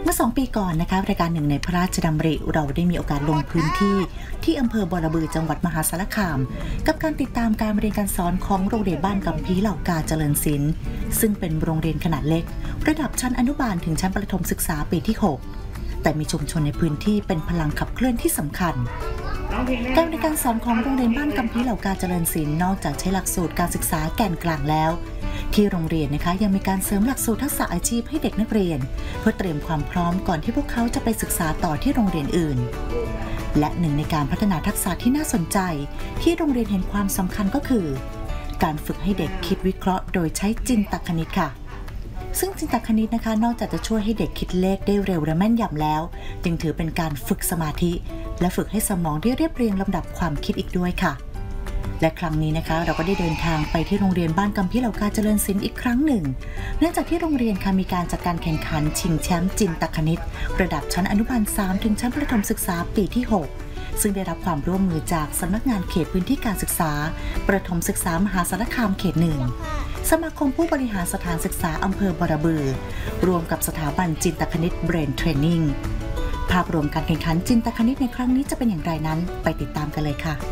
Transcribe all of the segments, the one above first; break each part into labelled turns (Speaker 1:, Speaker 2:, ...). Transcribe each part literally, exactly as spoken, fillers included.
Speaker 1: เมื่อสองปีก่อนนะคะรายการหนึ่งในพระราชดำริเราได้มีโอกาสลงพื้นที่ที่อำเภอบอระบือจังหวัดมหาสารคามกับการติดตามการเรียนการสอนของโรงเรียนบ้านกำพีเหล่ากาเจริญศิลป์ซึ่งเป็นโรงเรียนขนาดเล็กระดับชั้นอนุบาลถึงชั้นประถมศึกษาปีที่หกแต่มีชุมชนในพื้นที่เป็นพลังขับเคลื่อนที่สำคัญการเรียนการสอนของโรงเรียนบ้านกำพีเหล่ากาเจริญศิลป์นอกจากใช้หลักสูตรการศึกษาแก่นกลางแล้วที่โรงเรียนนะคะยังมีการเสริมหลักสูตรทักษะอาชีพให้เด็กนักเรียนเพื่อเตรียมความพร้อมก่อนที่พวกเขาจะไปศึกษาต่อที่โรงเรียนอื่นและหนึ่งในการพัฒนาทักษะที่น่าสนใจที่โรงเรียนเห็นความสำคัญก็คือการฝึกให้เด็กคิดวิเคราะห์โดยใช้จินตคณิตค่ะซึ่งจินตคณิตนะคะนอกจากจะช่วยให้เด็กคิดเลขได้เร็วและแม่นยำแล้วจึงถือเป็นการฝึกสมาธิและฝึกให้สมองได้เรียบเรียงลำดับความคิดอีกด้วยค่ะและครั้งนี้นะคะเราก็ได้เดินทางไปที่โรงเรียนบ้านกำพีเหล่ากาเจริญศิลป์อีกครั้งหนึ่งเนื่องจากที่โรงเรียนค่ะมีการจัดการแข่งขันชิงแชมป์จินตคณิตระดับชั้นอนุบาลสามถึงชั้นประถมศึกษาปีที่หกซึ่งได้รับความร่วมมือจากสำนักงานเขตพื้นที่การศึกษาประถมศึกษามหาสารคามเขตหนึ่งสมาคมผู้บริหารสถานศึกษาอำเภอบอระบือรวมกับสถาบันจินตคณิตเบรนเทรนนิ่งภาพรวมการแข่งขันจินตคณิตในครั้งนี้จะเป็นอย่างไรนั้นไปติดตามกันเลยค่ะ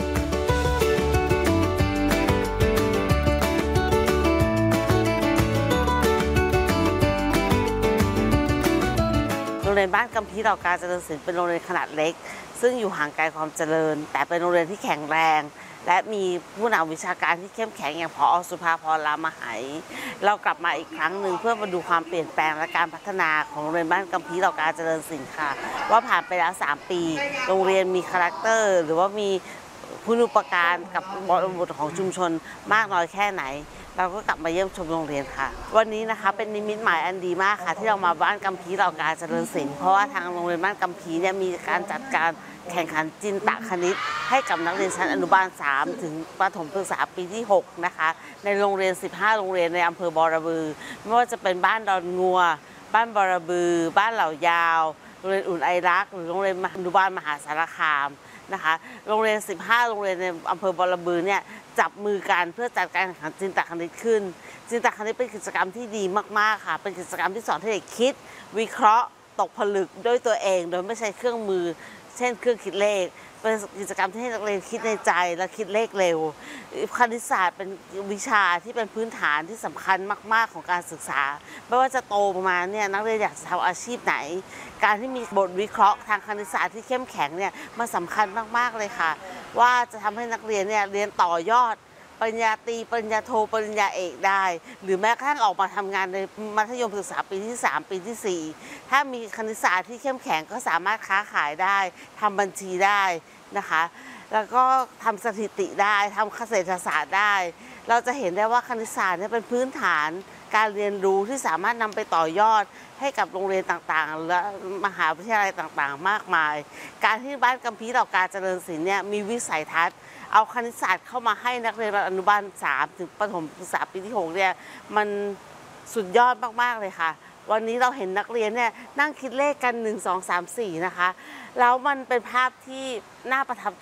Speaker 2: โรงเรียนบ้านกำพีเหล่ากาเจริญศิลป์เป็นโรงเรียนขนาดเล็กซึ่งอยู่ห่างไกลความเจริญแต่เป็นโรงเรียนที่แข็งแรงและมีผู้นำวิชาการที่เข้มแข็งอย่างผอ.สุภาพร รามไหเรากลับมาอีกครั้งหนึ่งเพื่อมาดูความเปลี่ยนแปลงและการพัฒนาของโรงเรียนบ้านกำพีเหล่ากาเจริญศิลป์ค่ะว่าผ่านไปแล้วสามปีโรงเรียนมีคาแรคเตอร์หรือว่ามีคุณูปการกับบริบทของชุมชนมากน้อยแค่ไหนเราก็กลับมาเยี่ยมชมโรงเรียนค่ะวันนี้นะคะเป็นนิมิตหมายอันดีมากค่ะที่เรามาบ้านกำพีเหล่ากาเจริญศิลป์เพราะว่าทางโรงเรียนบ้านกำพีเนี่ยมีการจัดการแข่งขันจินตคณิตให้กับนักเรียนชั้นอนุบาลสามถึงประถมศึกษาปีที่หกนะคะในโรงเรียนสิบห้าโรงเรียนในอำเภอบอระบือไม่ว่าจะเป็นบ้านดอนงัวบ้านบอระบือบ้านเหล่ายาวโรงเรียนอุ่นไอรักหรือโรงเรียนอนุบาลมหาสารคามนะคะโรงเรียนสิบห้าโรงเรียนในอำเภอบอระบือเนี่ยจับมือกันเพื่อจัดการแข่งขันจินตคณิตขึ้นจินตคณิตเป็นกิจกรรมที่ดีมากๆค่ะเป็นกิจกรรมที่สอนให้เด็กคิดวิเคราะห์ตกผลึกด้วยตัวเองโดยไม่ใช้เครื่องมือเช่นเครื่องคิดเลขเป็นกิจกรรมที่ให้นักเรียนคิดในใจและคิดเลขเร็วคณิตศาสตร์เป็นวิชาที่เป็นพื้นฐานที่สำคัญมากๆของการศึกษาไม่ว่าจะโตมาเนี่ยนักเรียนอยากจะทำอาชีพไหนการที่มีบทวิเคราะห์ทางคณิตศาสตร์ที่เข้มแข็งเนี่ยมันสำคัญมากๆเลยค่ะว่าจะทำให้นักเรียนเนี่ยเรียนต่อยอดปริญญาตรีปริญญาโทปริญญาเอกได้หรือแม้กระทั่งออกมาทำงานในมัธยมศึกษาปีที่สามปีที่สี่ถ้ามีคณิตศาสตร์ที่เข้มแข็งก็สามารถค้าขายได้ทำบัญชีได้นะคะแล้วก็ทำสถิติได้ทำเกษตรศาสตร์ได้เราจะเห็นได้ว่าคณิตศาสตร์เนี่ยเป็นพื้นฐานการเรียนรู้ที่สามารถนำไปต่อยอดให้กับโรงเรียนต่างๆและมหาวิทยาลัยต่างๆมากมายการที่บ้านกำพีเหล่ากาเจริญศิลป์เนี่ยมีวิสัยทัศน์เอาคณิตศาสตร์เข้ามาให้นักเรียนอนุบาลสามถึงประถมศึกษาปีที่หกเนี่ยมันสุดยอดมากๆเลยค่ะวันนี้เราเห็นนักเรียนเนี่ยนั่งคิดเลขกันหนึ่ง สอง สาม สี่นะคะแล้วมันเป็นภาพที่น่าประทับ